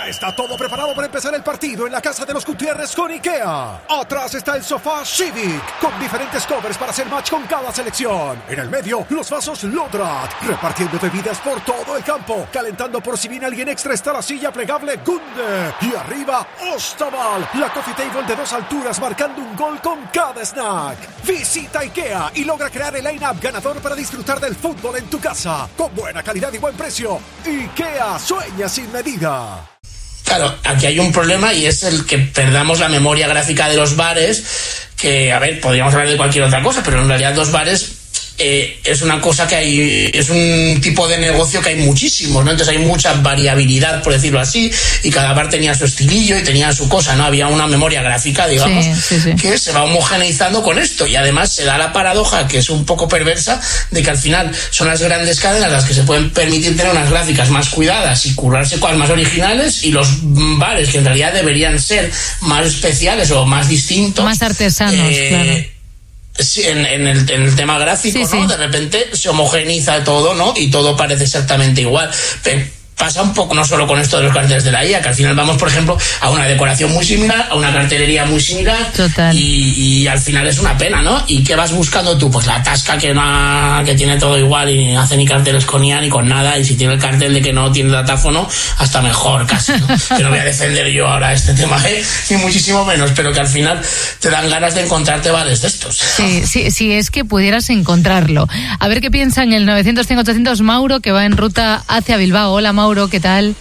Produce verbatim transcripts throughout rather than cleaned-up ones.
Ya está todo preparado para empezar el partido en la casa de los Gutiérrez con IKEA. Atrás está el sofá Civic, con diferentes covers para hacer match con cada selección. En el medio, los vasos Lodrat, repartiendo bebidas por todo el campo. Calentando por si viene alguien extra está la silla plegable Gunde. Y arriba, Ostaval, la coffee table de dos alturas marcando un gol con cada snack. Visita IKEA y logra crear el line-up ganador para disfrutar del fútbol en tu casa. Con buena calidad y buen precio. IKEA, sueña sin medida. Claro, aquí hay un problema y es el que perdamos la memoria gráfica de los bares, que, a ver, podríamos hablar de cualquier otra cosa, pero en realidad los bares eh, es una cosa que hay, es un tipo de negocio que hay muchísimos, ¿no? Entonces hay mucha variabilidad, por decirlo así, y cada bar tenía su estilillo y tenía su cosa, ¿no? Había una memoria gráfica, digamos, sí, sí, sí. que se va homogeneizando con esto, y además se da la paradoja, que es un poco perversa, de que al final son las grandes cadenas las que se pueden permitir tener unas gráficas más cuidadas y currarse cosas más originales, y los bares que en realidad deberían ser más especiales o más distintos, más artesanos, eh, claro. Sí, en, en, el, en el tema gráfico, sí, ¿no? Sí. De repente se homogeneiza todo, ¿no? Y todo parece exactamente igual. Pero pasa un poco no solo con esto de los carteles de la I A, que al final vamos, por ejemplo, a una decoración muy similar, a una cartelería muy similar. Total. Y, y al final es una pena, ¿no? ¿Y qué vas buscando tú? Pues la tasca que no, que tiene todo igual y no hace ni carteles con I A ni con nada, y si tiene el cartel de que no tiene datáfono, hasta mejor casi, ¿no? Que no voy a defender yo ahora este tema, ¿eh? Ni muchísimo menos, pero que al final te dan ganas de encontrarte bares de estos. Sí, sí, sí, es que pudieras encontrarlo. A ver qué piensa en el novecientos cinco ochocientos Mauro, que va en ruta hacia Bilbao. Hola, Mauro. ¿Qué tal?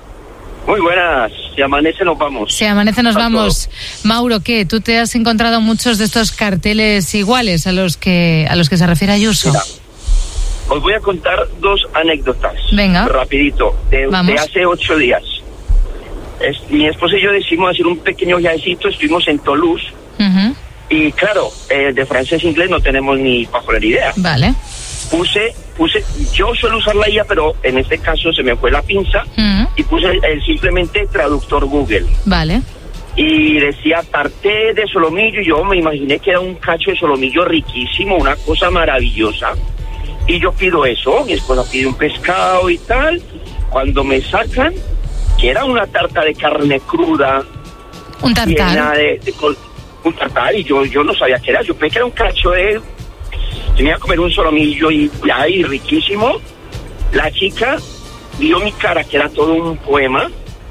Muy buenas, si amanece nos vamos. Si amanece nos vamos. Mauro, ¿qué? ¿Tú te has encontrado muchos de estos carteles iguales a los que a los que se refiere Ayuso? Mira, os voy a contar dos anécdotas. Venga. Rapidito, de, de hace ocho días. Es, mi esposa y yo decidimos hacer un pequeño viajecito, estuvimos en Toulouse. Uh-huh. Y claro, eh, de francés e inglés no tenemos ni pajolera idea. Vale. Puse, puse, yo suelo usar la I A, pero en este caso se me fue la pinza, uh-huh. y puse el, el simplemente traductor Google. Vale. Y decía tarté de solomillo, y yo me imaginé que era un cacho de solomillo riquísimo, una cosa maravillosa. Y yo pido eso, mi esposa pide un pescado y tal. Cuando me sacan, que era una tarta de carne cruda. Un tartar. Llena de, de, de, un tartar, y yo, yo no sabía qué era, yo pensé que era un cacho de... Tenía que comer un solomillo y ya, y riquísimo. La chica vio mi cara, que era todo un poema.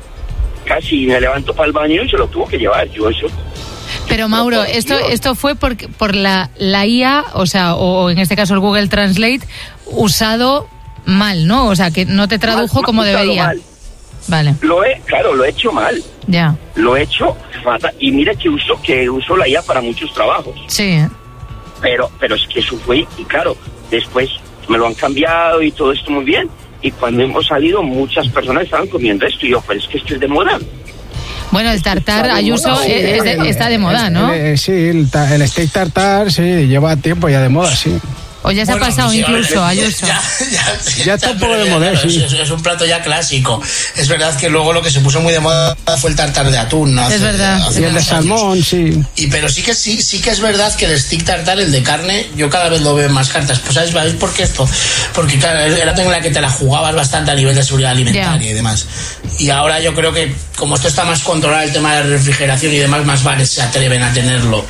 Casi me levantó para el baño y se lo tuvo que llevar. Yo eso. Pero Mauro, esto esto fue por, por la, la I A, o sea, o en este caso el Google Translate, usado mal, ¿no? O sea, que no te tradujo mal, como debería. Mal. Vale. Lo he, claro, lo he hecho mal. Ya. Lo he hecho fatal. Y mire que uso, que uso la I A para muchos trabajos. Sí. Pero, pero es que eso fue, y claro, después me lo han cambiado y todo esto muy bien. Y cuando hemos salido, muchas personas estaban comiendo esto. Y yo, pero es que esto es de moda. Bueno, el tartar, Ayuso, sí, es de, está de moda, ¿no? El, el, sí, el, el steak tartar, sí, lleva tiempo ya de moda, sí. O ya se bueno, ha pasado sí, incluso, Ayuso. Ya, ya, ya, ya está un poco de moda, claro, sí. Es, es un plato ya clásico. Es verdad que luego lo que se puso muy de moda fue el tartar de atún, ¿no? Es hace, verdad. Hace y el de salmón, años. Sí. Y pero sí que sí, sí que es verdad que el stick tartar, el de carne, yo cada vez lo veo en más cartas. Pues ¿sabes, ¿sabéis por qué esto? Porque claro, era en la que te la jugabas bastante a nivel de seguridad alimentaria yeah. y demás. Y ahora yo creo que como esto está más controlado, el tema de refrigeración y demás, más bares se atreven a tenerlo.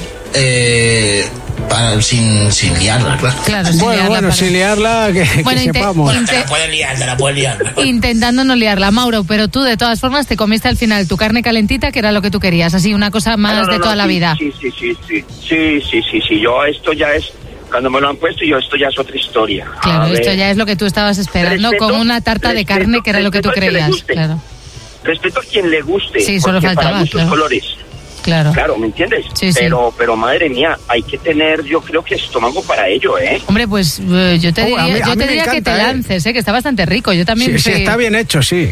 Eh, para, sin, sin liarla, claro. claro sin bueno, liarla bueno, para... sin liarla, que, bueno, que inte- sepamos. Inte- te la pueden liar, te la pueden liar. Intentando no liarla, Mauro, pero tú de todas formas te comiste al final tu carne calentita, que era lo que tú querías, así una cosa más no, no, de no, toda sí, la vida. Sí, sí, sí, sí, sí, sí, sí, sí, yo esto ya es, cuando me lo han puesto, yo esto ya es otra historia. Claro, a esto ver. ya es lo que tú estabas esperando, respeto, con una tarta respeto, de carne, que era lo que tú creías. Claro. Respeto a quien le guste, sí, solo faltaba, para muchos claro. colores. Claro. Claro, ¿me entiendes? Sí, pero, sí. pero madre mía, hay que tener, yo creo que estómago para ello, ¿eh? Hombre, pues uh, yo te oh, diría, mí, yo te diría encanta, que te lances, ¿eh? Que está bastante rico. Yo también. Sí, te... sí, está bien hecho, sí.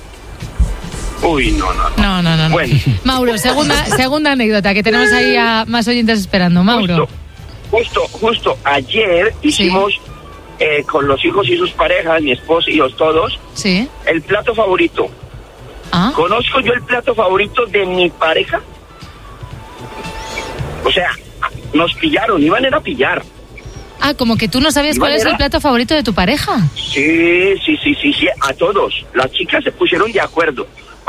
Uy, no, no, no. No, no, no. Bueno. Mauro, segunda, segunda anécdota, que tenemos ahí a más oyentes esperando. Mauro. Justo, justo, justo ayer hicimos sí. eh, con los hijos y sus parejas, mi esposa y los todos, sí. el plato favorito. ¿Ah? ¿Conozco yo el plato favorito de mi pareja? O sea, nos pillaron, iban a pillar. Ah, como que tú no sabías cuál es el plato favorito de tu pareja. Sí, sí, sí, sí, sí, a todos. Las chicas se pusieron de acuerdo.